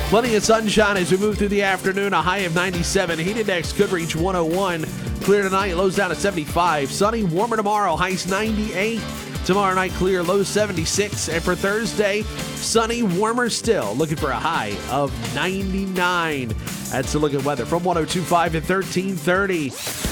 Plenty of sunshine as we move through the afternoon. A high of 97. Heat index could reach 101. Clear tonight, lows down to 75. Sunny, warmer tomorrow, highs 98. Tomorrow night, clear, lows 76. And for Thursday, sunny, warmer still. Looking for a high of 99. That's a look at weather from 102.5 at 1330.